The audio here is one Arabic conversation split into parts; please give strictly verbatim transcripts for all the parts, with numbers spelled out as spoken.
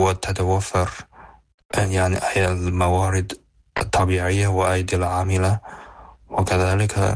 وتتوفر يعني الموارد الطبيعية وأيدي العاملة، وكذلك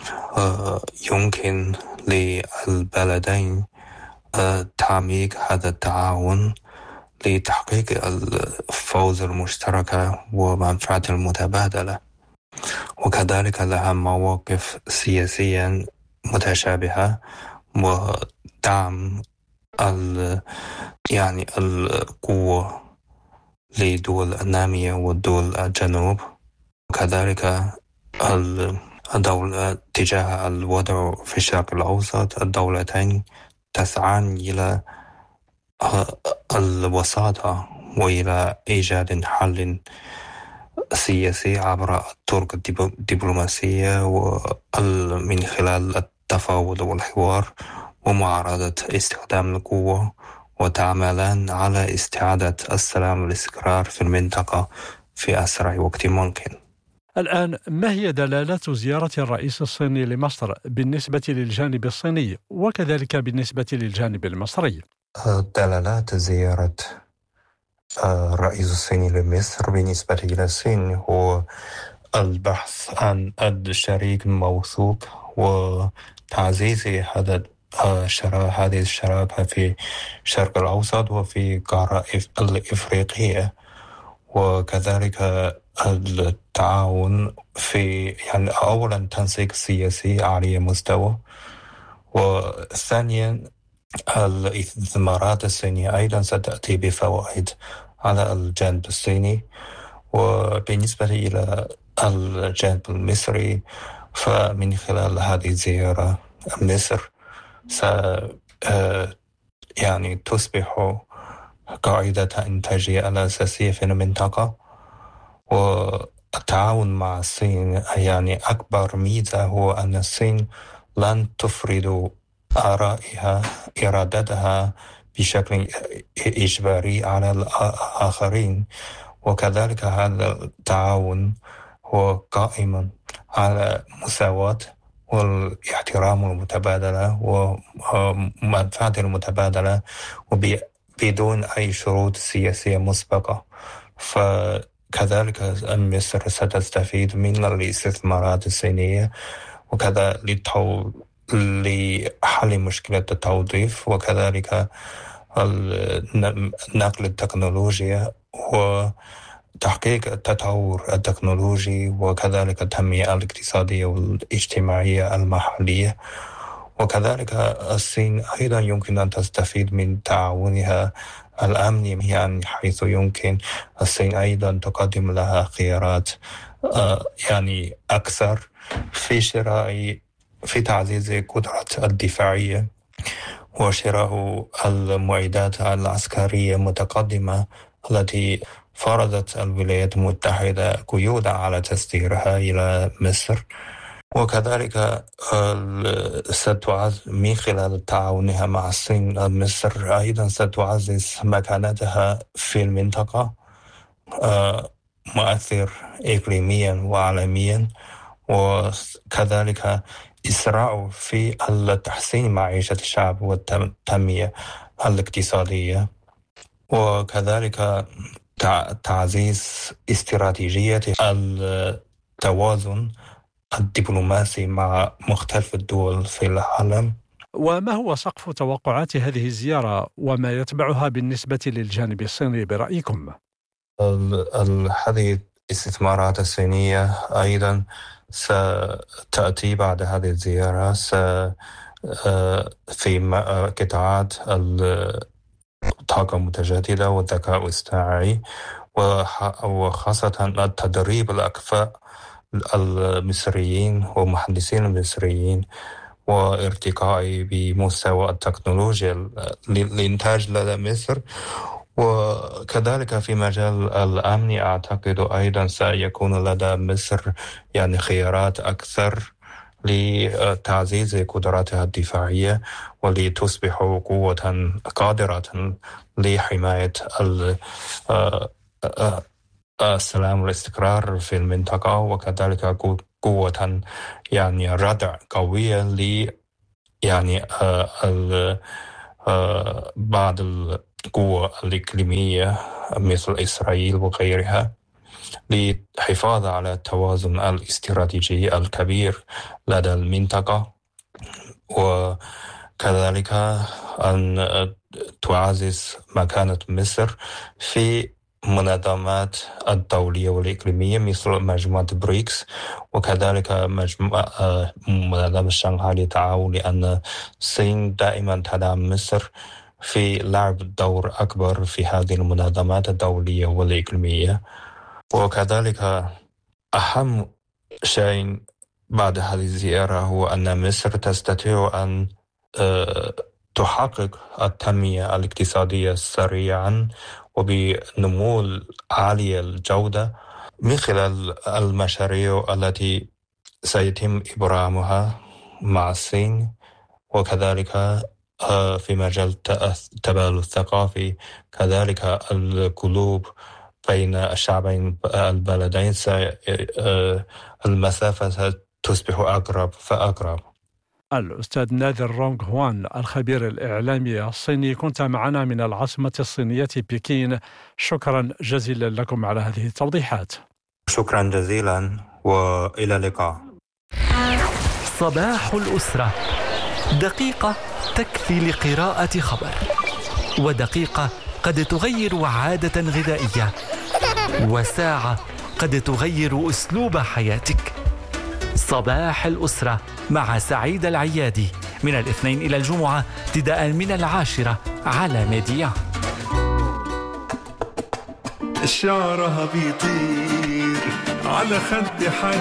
يمكن للبلدين تعميق هذا التعاون لتحقيق الفوز المشترك ومنفعة المتبادلة، وكذلك لها مواقف سياسية متشابهة ودعم ال يعني القوة لدول النامية ودول الجنوب، وكذلك الدولة تجاه الوضع في الشرق الأوسط. الدولتين تسعان إلى الوساطة وإلى إيجاد حل سياسي عبر الطرق الدبلوماسية ومن خلال التفاوض والحوار ومعارضة استخدام القوة، وتعملان على استعادة السلام والاستقرار في المنطقة في أسرع وقت ممكن. الآن، ما هي دلالات زيارة الرئيس الصيني لمصر بالنسبة للجانب الصيني وكذلك بالنسبة للجانب المصري؟ دلالات زيارة الرئيس الصيني لمصر بالنسبة إلى الصين هو البحث عن الشريك الموثوق وتعزيز هذا هذه الشراكة في الشرق الأوسط وفي القارة الإفريقية، وكذلك التعاون في يعني أولا تنسيق سياسي عالي مستوى، وثانيا الاستثمارات الصينية أيضا ستأتي بفوائد على الجانب الصيني. وبالنسبة إلى الجانب المصري فمن خلال هذه الزيارة مصر س يعني تصبح قاعدة إنتاجية الأساسية في المنطقة، والتعاون مع الصين يعني أكبر ميزة هو أن الصين لن تفرض آرائها إرادتها بشكل إجباري على الآخرين، وكذلك هذا التعاون هو قائم على مساواة والاحترام المتبادلة ومنفعة المتبادلة وبدون أي شروط سياسية مسبقة. فكذلك مصر ستستفيد من الاستثمارات الصينية وكذا للتو... لحل مشكلة التوظيف، وكذلك نقل التكنولوجيا وتحقيق التطور التكنولوجي، وكذلك التنمية الاقتصادية والاجتماعية المحلية. وكذلك الصين أيضا يمكن أن تستفيد من تعاونها الأمني، يعني حيث يمكن الصين أيضا تقدم لها خيارات يعني أكثر في شراء في تعزيز قدرة الدفاعية وشراء المعدات العسكرية المتقدمة التي فرضت الولايات المتحدة قيودا على تصديرها إلى مصر. وكذلك ستعزز من خلال تعاونها مع الصين مصر أيضا ستعزز مكانتها في المنطقة مؤثر إقليميا وعالميا، وكذلك إسراع في تحسين معيشة الشعب والتنمية الاقتصادية، وكذلك تعزيز استراتيجية التوازن الدبلوماسي مع مختلف الدول في العالم. وما هو سقف توقعات هذه الزيارة وما يتبعها بالنسبة للجانب الصيني برأيكم؟ هذه الاستثمارات الصينية أيضا ستأتي بعد هذه الزيارة في قطاعات الطاقة المتجددة والذكاء الاصطناعي، وخاصة التدريب الأكفاء المصريين ومهندسين المصريين وارتقاء بمستوى التكنولوجيا للإنتاج لدى مصر. وكذلك في مجال الأمن أعتقد أيضا سيكون لدى مصر يعني خيارات أكثر لتعزيز قدراتها الدفاعية ولتصبح قوة قادرة لحماية السلام والاستقرار في المنطقة، وكذلك قوة يعني ردع قوية ل يعني بعض القوى الإقليمية مثل إسرائيل وغيرها للحفاظ على التوازن الاستراتيجي الكبير لدى المنطقة، وكذلك أن تعزز مكانة مصر في منظمات الدولية والإقليمية مثل مجموعة بريكس، وكذلك مجموعة منظمة شنغهاي للتعاون، لأن الصين دائما تدعم مصر في لعب دور أكبر في هذه المنظمات الدولية والإقليمية. وكذلك أهم شيء بعد هذه الزيارة هو أن مصر تستطيع أن تحقق التنمية الاقتصادية سريعا وبنمو عالي الجودة من خلال المشاريع التي سيتم إبرامها مع الصين، وكذلك في مجال التبادل الثقافي، كذلك القلوب بين الشعبين البلدين المسافة تصبح أقرب فأقرب. الأستاذ نادر رونغ هوان الخبير الإعلامي الصيني، كنت معنا من العاصمة الصينية بكين. شكرا جزيلا لكم على هذه التوضيحات. شكرا جزيلا وإلى اللقاء. صباح الأسرة، دقيقة تكفي لقراءة خبر، ودقيقة قد تغير عادة غذائية، وساعة قد تغير أسلوب حياتك. صباح الأسرة مع سعيد العيادي من الاثنين إلى الجمعة ابتداء من العاشرة على ميديا. شعرها بيطير على خد حد